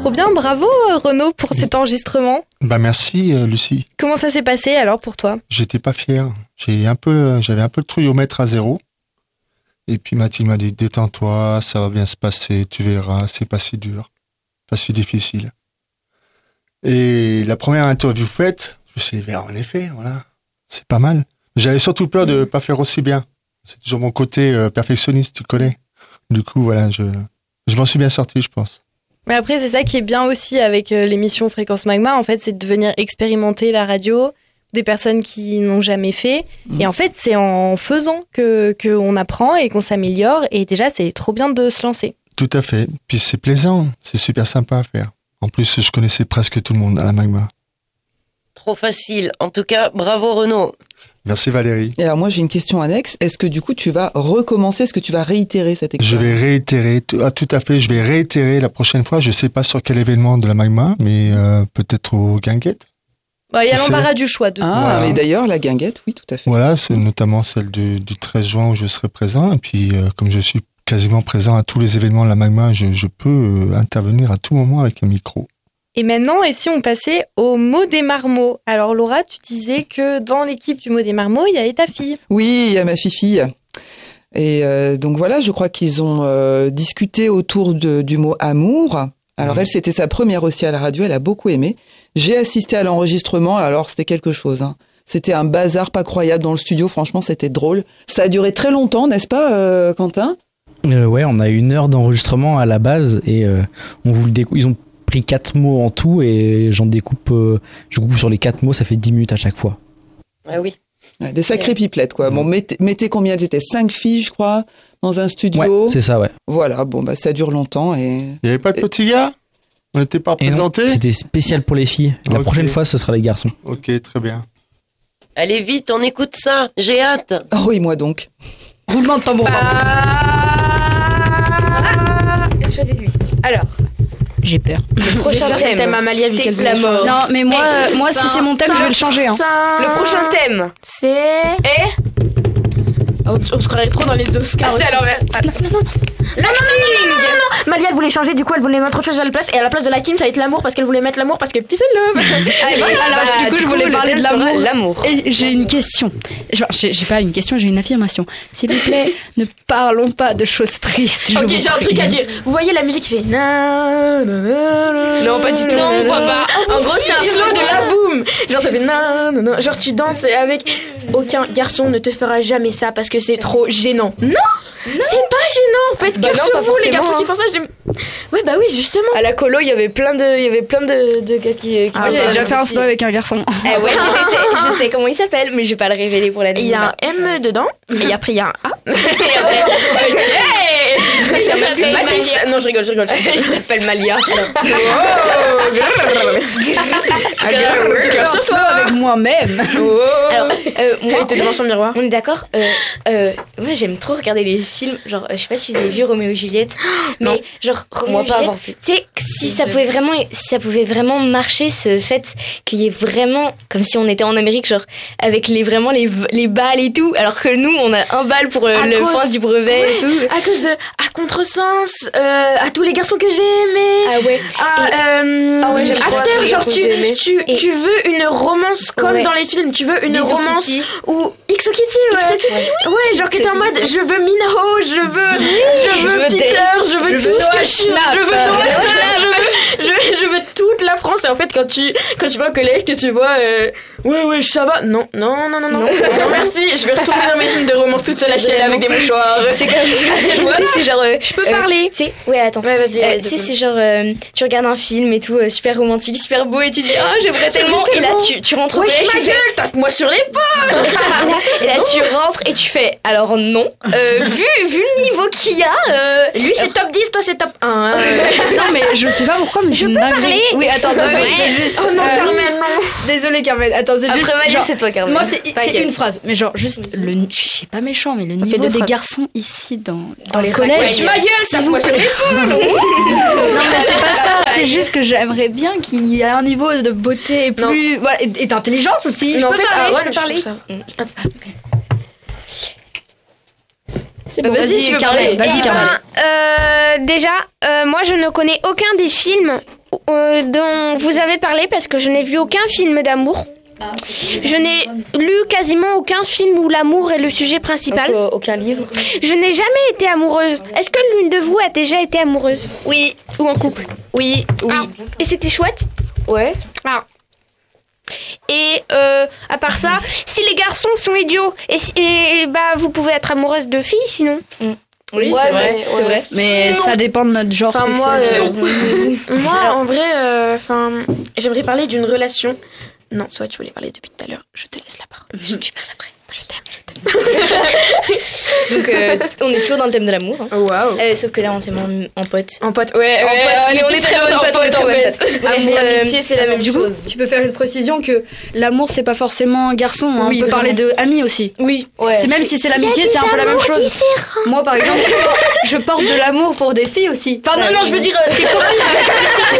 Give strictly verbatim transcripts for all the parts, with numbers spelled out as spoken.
trop bien, bravo Renaud pour cet enregistrement. Bah merci euh, Lucie. Comment ça s'est passé alors pour toi? J'étais pas fier. J'ai un peu, j'avais un peu le trouillomètre à zéro. Et puis Mathilde m'a dit détends-toi, ça va bien se passer, tu verras, c'est pas si dur, pas si difficile. Et la première interview faite, je me suis dit en effet, voilà, c'est pas mal. J'avais surtout peur de pas faire aussi bien. C'est toujours mon côté euh, perfectionniste, tu connais. Du coup voilà, je je m'en suis bien sorti, je pense. Mais après, c'est ça qui est bien aussi avec euh, l'émission Fréquence Magma, en fait, c'est de venir expérimenter la radio, des personnes qui n'ont jamais fait. Mmh. Et en fait, c'est en faisant que qu'on apprend et qu'on s'améliore. Et déjà, c'est trop bien de se lancer. Tout à fait. Puis c'est plaisant, c'est super sympa à faire. En plus, je connaissais presque tout le monde à la Magma. Trop facile. En tout cas, bravo Renaud. Merci Valérie. Et alors moi j'ai une question annexe. Est-ce que du coup tu vas recommencer? Est-ce que tu vas réitérer cette expérience? Je vais réitérer. Ah, tout à fait. Je vais réitérer la prochaine fois. Je sais pas sur quel événement de la Magma, mais euh, peut-être au Guinguette. Bah, il y a l'embarras du choix. De ah, voilà. Mais d'ailleurs la Guinguette, oui, tout à fait. Voilà, c'est notamment celle du, du treize juin où je serai présent. Et puis euh, comme je suis quasiment présent à tous les événements de la Magma, je, je peux euh, intervenir à tout moment avec un micro. Et maintenant, et si on passait au mot des marmots? Alors Laura, tu disais que dans l'équipe du mot des marmots, il y avait ta fille. Oui, il y a ma fille. Et euh, donc voilà, je crois qu'ils ont euh, discuté autour de, du mot amour. Alors mmh. elle, c'était sa première aussi à la radio, elle a beaucoup aimé. J'ai assisté à l'enregistrement, alors c'était quelque chose. Hein. C'était un bazar pas croyable dans le studio, franchement c'était drôle. Ça a duré très longtemps, n'est-ce pas euh, Quentin? euh, Ouais, on a une heure d'enregistrement à la base et euh, on vous le découpe. Ils ont pris quatre mots en tout et j'en découpe, euh, je coupe sur les quatre mots, ça fait dix minutes à chaque fois. Ah oui. Ouais, des sacrées pipelettes, quoi. Bon, mettez, mettez combien elles étaient? Cinq filles, je crois, dans un studio. Ouais, c'est ça, ouais. Voilà, bon, bah, ça dure longtemps et... Il n'y avait pas de petits gars? On n'était pas représentés? C'était spécial pour les filles. La okay. prochaine fois, ce sera les garçons. Ok, très bien. Allez vite, on écoute ça. J'ai hâte. Oh oui, moi donc. Roulement de tambour. Ah choisis-lui. Alors... J'ai peur. Le prochain thème, c'est Amalia vu qu'elle veut la mort. Non, mais moi, mais, moi, si c'est mon thème, je vais le changer. Hein. Le prochain thème, c'est. Et on, on se croirait trop dans les Oscars. Ah, c'est à l'envers. Non, non, non, non. Non, non, non, non, non, non. Malia, elle voulait changer, du coup, elle voulait mettre autre chose à la place. Et à la place de la Kim, ça va être l'amour parce qu'elle voulait mettre l'amour parce que peace and love. Allez, alors, bah, du coup, du je coup, voulais parler de l'amour. l'amour. Et j'ai une question. Enfin, j'ai, j'ai pas une question, j'ai une affirmation. S'il vous plaît, ne parlons pas de choses tristes. Ok, j'ai un truc à dire. Vous voyez la musique qui fait na na na na. Non, pas du tout. Non, on voit pas. En gros, c'est un slow de la boum. Genre, ça fait na na na. Genre, tu danses avec. Aucun garçon ne te fera jamais ça parce que c'est trop gênant. Non! Non. C'est pas gênant en fait, bah cœur sur vous les garçons hein. qui font ça. J'aime... Ouais bah oui justement. À la colo il y avait plein de, il y avait plein de, de gars qui. qui ah, j'ai déjà fait un snow avec un garçon. Eh ouais, je sais, je sais comment il s'appelle, mais je vais pas le révéler pour la. Il y a un M dedans et après il y a un A. Et après, ok. Il s'appelle Mathis. Non je rigole, je rigole. Il s'appelle Malia. Cœur sur toi avec moi-même. Alors moi, t'es devant son miroir. On est d'accord. Moi j'aime trop regarder les films, genre je sais pas si vous avez vu Roméo et Juliette, mais non. genre Roméo et Juliette, tu sais si ça pouvait vraiment si ça pouvait vraiment marcher ce fait qu'il y ait vraiment comme si on était en Amérique genre avec les vraiment les les balles et tout, alors que nous on a un bal pour euh, le fin du brevet ouais, et tout. À cause de à contresens, euh, à tous les garçons que j'ai aimés. Ah ouais. À, euh, ah ouais j'aime trop After, genre tu tu, et tu veux une romance comme ouais. dans les films, tu veux une Bisous romance Kitty. Ou X O Kitty ouais. X O Kitty, oui. Ouais, genre que t'es en mode je veux Minho, je veux, oui, je veux, je veux Peter, je veux je tout veux ce que je suis, je veux Noah Schnapp, je veux, je, je veux toute la France. Et en fait, quand tu, quand tu vas au collège, que tu vois, euh, ouais, ouais, ça va, non, non, non, non, non, non, non merci, je vais retourner dans mes films de romance toute seule à chialer avec des mouchoirs. C'est comme ça, tu sais, c'est genre, euh, je peux euh, parler. Tu sais, ouais, attends, ouais, vas-y. Euh, tu sais, c'est genre, euh, tu regardes un film et tout, euh, super romantique, super beau, et tu dis, ah, oh, j'aimerais tellement. Et là, tu, tu rentres au collège, tu fais, gueule, tape-moi sur l'épaule. et, là, et là, tu rentres et tu fais, alors non, euh, vu, vu le niveau qu'il y a, euh, lui c'est top dix, toi c'est top un. Euh... non mais je sais pas pourquoi, mais je peux parler. Oui, attends, désolé, ouais. c'est juste. Oh non, euh, Carmen, non. Désolé, Carmen. Attends, c'est Après, juste. Après, genre, c'est toi, Carmen. Moi, c'est, c'est une phrase, mais genre juste le. Je sais pas méchant, mais le ça niveau des phrases. Garçons ici dans dans le collège. Ouais, ma gueule, ça vous plaît. Non mais c'est pas ça. C'est juste que j'aimerais bien qu'il y ait un niveau de beauté plus, voilà, et d'intelligence aussi. Je peux parler, je peux parler. C'est bon, vas-y, vas-y, Carmen. Vas-y, Carmen. Euh, déjà, euh, moi, je ne connais aucun des films euh, dont vous avez parlé parce que je n'ai vu aucun film d'amour. Ah. Je n'ai lu quasiment aucun film où l'amour est le sujet principal. Donc, euh, aucun livre. Je n'ai jamais été amoureuse. Est-ce que l'une de vous a déjà été amoureuse? Oui. Ou en couple? Oui. Oui. Ah. Et c'était chouette? Ouais. Ah. Et euh, à part ça, si les garçons sont idiots, et, et bah vous pouvez être amoureuse de filles sinon. Mm. Oui, ouais, c'est vrai, mais, c'est ouais. vrai. Mais non. Ça dépend de notre genre enfin, sexuel. Moi, euh, moi en vrai, enfin, euh, j'aimerais parler d'une relation. Non, soit tu voulais parler depuis tout à l'heure. Je te laisse la parole. Je tu parles après. Je t'aime, je t'aime. Donc, euh, on est toujours dans le thème de l'amour. Hein. Oh, wow. euh, sauf que là, on s'est mis en, en pote. En pote, ouais. En ouais, pote. ouais, Mais on est très bonnes potes, on est très bonnes potes. Amour, amitié, c'est la même du chose. Coup, tu peux faire une précision que l'amour, c'est pas forcément un garçon. Hein. Oui, on peut vraiment. parler de amis aussi. Oui. Ouais. C'est même si c'est l'amitié, c'est un peu la même chose. Différents. Moi, par exemple, je porte de l'amour pour des filles aussi. Enfin, non, non, je veux dire, tes copains.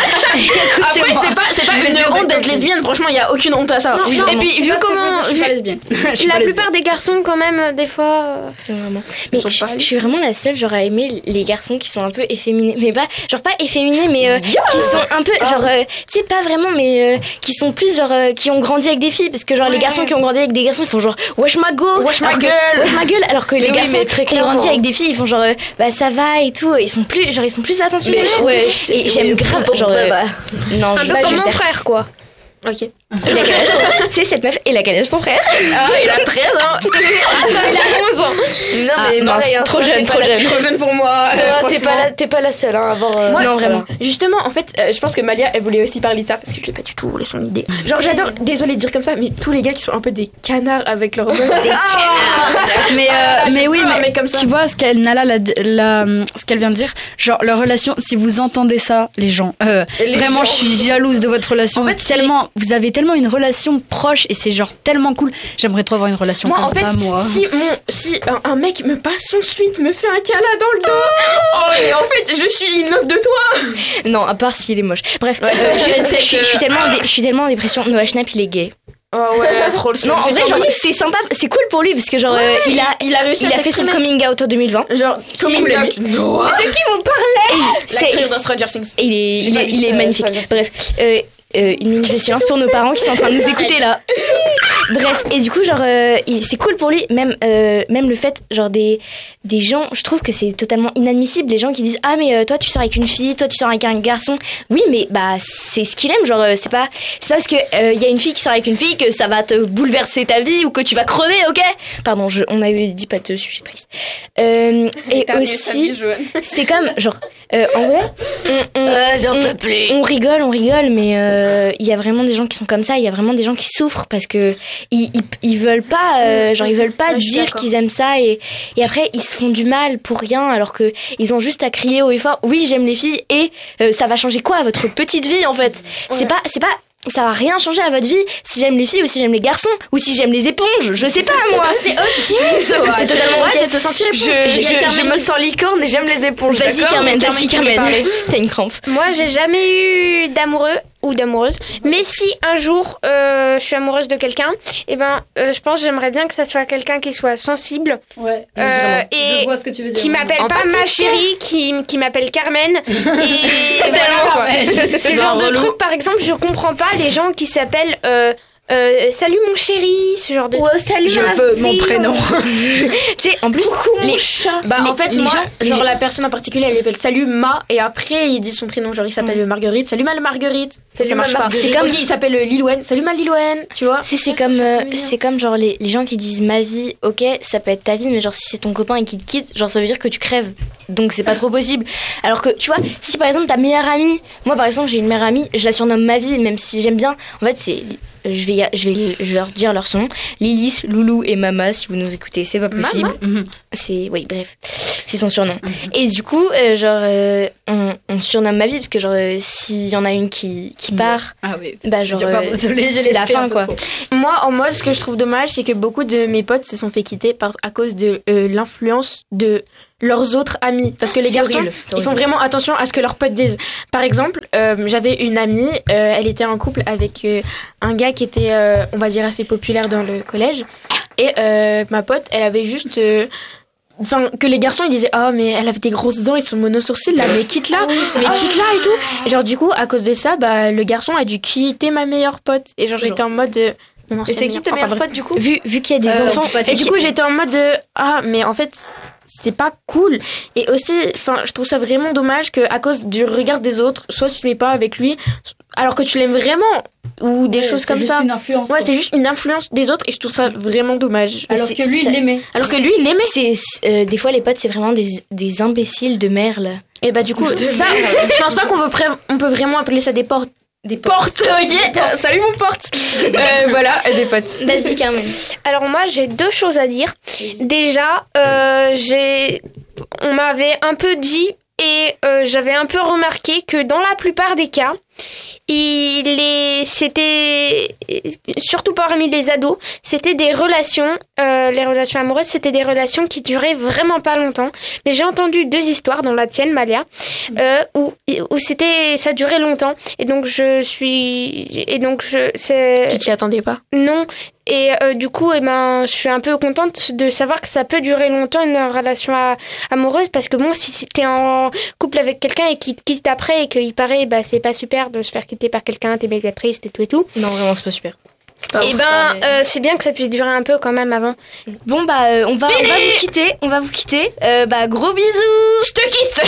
Après, c'est pas, c'est pas une honte d'être lesbienne. Franchement, il y a aucune honte à ça. Non, et puis, vu comment, je suis pas lesbienne. La plupart des garçons, quand même, des fois. Euh... Vraiment. Mais je, je suis vraiment la seule, genre, à aimer les garçons qui sont un peu efféminés. Mais pas, genre, pas efféminés, mais euh, yeah. qui sont un peu, genre, euh, tu sais, pas vraiment, mais euh, qui sont plus, genre, euh, qui ont grandi avec des filles. Parce que, genre, ouais. les garçons qui ont grandi avec des garçons, ils font genre, wesh ma go, wesh ma gueule, wesh ma gueule. Alors que les oui, garçons qui ont grandi avec des filles, ils font genre, euh, bah, ça va et tout. Ils sont plus, genre, ils sont plus attentionnés. Mais, ouais, et j'aime grave, genre, euh, bah. non, un peu comme mon frère, quoi. Ok. Il a quel âge ton... Tu sais, cette meuf, il a quel âge ton frère? Ah, il a treize ans. Il a onze ans. Non, mais ah, pareil, hein, trop jeune, trop jeune. Trop jeune pour moi. Euh, t'es pas la, t'es pas la seule hein, à avoir. Euh... Moi, non, vraiment. Voilà. Justement, en fait, euh, je pense que Malia, elle voulait aussi parler de ça parce que je l'ai pas du tout voulu son idée. Genre, j'adore, désolée de dire comme ça, mais tous les gars qui sont un peu des canards avec leur meuf. Des canards. Mais, euh, mais oui, mais comme ça. Tu vois ce qu'elle, Nala, la, la, ce qu'elle vient de dire, genre, leur relation, si vous entendez ça, les gens, euh, les vraiment, gens. Je suis jalouse de votre relation. En fait, tellement, les... vous avez tellement une relation proche et c'est genre tellement cool. J'aimerais trop avoir une relation moi, comme en fait, ça, moi. Si, mon, si un, un mec me passe son suite, me fait un câlin dans le dos, oh, et en fait, je suis une meuf de toi. Non, à part s'il est moche. Bref, ouais, euh, je, je, je, je, suis tellement en dé, je suis tellement en dépression. Noah Schnapp, il est gay. Oh ouais, trop le seum. Non, en vrai, genre, c'est sympa, c'est cool pour lui parce que genre, ouais, euh, il a, il a réussi il à a fait son coming out en deux mille vingt. Genre, coming out. No. De qui vous parlez? L'actrice de Stranger Things. Il est, il est, il est magnifique. Bref, euh, Euh, une minute de silence pour nos parents qui sont en train de nous écouter là. Bref, et du coup genre euh, il, c'est cool pour lui, même euh, même le fait genre des des gens, je trouve que c'est totalement inadmissible les gens qui disent ah mais euh, toi tu sors avec une fille, toi tu sors avec un garçon. Oui mais bah c'est ce qu'il aime, genre euh, c'est pas c'est pas parce que il euh, y a une fille qui sort avec une fille que ça va te bouleverser ta vie ou que tu vas crever, OK? Pardon, je, on a eu dit pas de sujet triste. Euh, et aussi c'est comme genre euh, en vrai on, on, euh, on, on rigole, on rigole mais euh, il y a vraiment des gens qui sont comme ça, il y a vraiment des gens qui souffrent parce que ils, ils, ils veulent pas euh, genre ils veulent pas ouais, dire qu'ils aiment ça et, et après ils se font du mal pour rien alors que ils ont juste à crier haut et fort oui j'aime les filles et euh, ça va changer quoi à votre petite vie en fait. Ouais. C'est pas c'est pas ça va rien changer à votre vie si j'aime les filles ou si j'aime les garçons ou si j'aime les éponges, je sais pas moi. C'est ok, ça va. C'est totalement ok. De te sentir je, je, je, je me sens licorne et j'aime les éponges. Vas-y Carmen, vas-y Carmen. T'as une crampe. Moi j'ai jamais eu d'amoureux ou d'amoureuse, mais si un jour euh, je suis amoureuse de quelqu'un, et eh ben euh, je pense que j'aimerais bien que ça soit quelqu'un qui soit sensible, ouais, euh, et je vois ce que tu veux dire, qui m'appelle pas ma chérie, qui qui m'appelle Carmen, et voilà quoi. Ce genre de truc, par exemple, je comprends pas les gens qui s'appellent euh, Euh, salut mon chéri, ce genre de ouais, salut je veux mon prénom. Tu sais, en plus, coucou les, mon chat. Bah, les, en fait, les moi, gens, genre les... la personne en particulier, elle appelle salut Ma, et après, il dit son prénom, genre il s'appelle mm. Marguerite. Salut ma Marguerite. Salut ça marche ma pas. C'est comme okay, il s'appelle Lilouane. Salut ma Lilouane, tu vois. Si c'est comme, euh, c'est comme genre les, les gens qui disent ma vie, ok, ça peut être ta vie, mais genre si c'est ton copain et qu'il te quitte, genre ça veut dire que tu crèves. Donc c'est pas trop possible. Alors que tu vois, si par exemple ta meilleure amie, moi par exemple j'ai une meilleure amie, je la surnomme ma vie, même si j'aime bien. En fait c'est Je vais, je vais je vais leur dire leur son. Lilith, Loulou et Mama, si vous nous écoutez, c'est pas possible. Mm-hmm. C'est, oui, bref, c'est son surnom. Mm-hmm. Et du coup, euh, genre, euh, on, on surnomme ma vie parce que genre, euh, s'il y en a une qui, qui part, ah oui. bah genre, euh, désolée, c'est la fin quoi. Trop. Moi, en moi, ce que je trouve dommage, c'est que beaucoup de mes potes se sont fait quitter par, à cause de euh, l'influence de leurs autres amis, parce que les c'est garçons horrible, ils font vraiment attention à ce que leurs potes disent. Par exemple, euh, j'avais une amie, euh, elle était en couple avec euh, un gars qui était euh, on va dire assez populaire dans le collège, et euh, ma pote elle avait juste euh, enfin que les garçons ils disaient ah mais elle avait des grosses dents et son monosourcil là mais quitte là, mais quitte là et tout. Et genre du coup à cause de ça bah le garçon a dû quitter ma meilleure pote et genre j'étais en mode de, non, et c'est qui ta meilleure pote du coup? Vu vu qu'il y a des euh, enfants et du coup j'étais en mode de ah mais en fait c'est pas cool. Et aussi enfin je trouve ça vraiment dommage que à cause du regard des autres soit tu te mets pas avec lui alors que tu l'aimes vraiment ou des ouais, choses comme ça. C'est juste une influence. Ouais, quoi. C'est juste une influence des autres et je trouve ça vraiment dommage. Alors que lui il l'aimait. Alors que lui il l'aimait. C'est euh, des fois les potes c'est vraiment des des imbéciles de merle. Et bah du coup ça je pense pas qu'on peut pré- on peut vraiment appeler ça des portes. Des portes, portes. Ok. Portes. Salut mon porte. euh, voilà, des potes. Vas-y Carmen. Alors moi j'ai deux choses à dire. Déjà, euh, j'ai, on m'avait un peu dit et euh, j'avais un peu remarqué que dans la plupart des cas, il est, c'était surtout parmi les ados, c'était des relations, euh, les relations amoureuses, c'était des relations qui duraient vraiment pas longtemps. Mais j'ai entendu deux histoires, dans la tienne, Malia, euh, où où c'était, ça durait longtemps. Et donc je suis, et donc je, c'est. Tu t'y attendais pas? Non. Et euh, du coup, eh ben, je suis un peu contente de savoir que ça peut durer longtemps une relation à, amoureuse parce que bon, si t'es en couple avec quelqu'un et qu'il te quitte après et qu'il paraît, bah c'est pas super de se faire quitter par quelqu'un, t'es méga triste et tout et tout. Non, vraiment, c'est pas super. Et ben, mais... euh, c'est bien que ça puisse durer un peu quand même avant. Bon bah, euh, on va, on va vous quitter, on va vous quitter. Euh, bah, gros bisous. Je te quitte.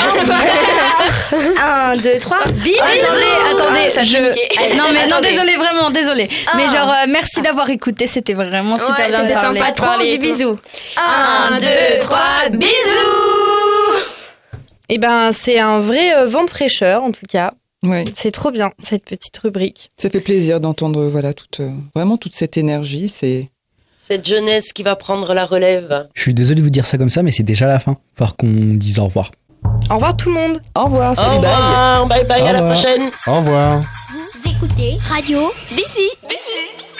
Un, deux, trois. Bisous. Attendez, attendez, ça je. Non mais non, désolé vraiment, désolé. Ah. Mais genre, euh, merci d'avoir écouté, c'était vraiment super ouais, bien. C'était sympa, trop. On dit bisous. Un, deux, trois, bisous. Et ben, c'est un vrai euh, vent de fraîcheur en tout cas. Ouais. C'est trop bien, cette petite rubrique. Ça fait plaisir d'entendre voilà, toute, euh, vraiment toute cette énergie. C'est... Cette jeunesse qui va prendre la relève. Je suis désolé de vous dire ça comme ça, mais c'est déjà la fin. Il va falloir qu'on dise au revoir. Au revoir tout le monde. Au revoir, salut, au revoir, bye bye, bye, bye à la prochaine. Au revoir. Vous écoutez Radio D'ici. D'ici.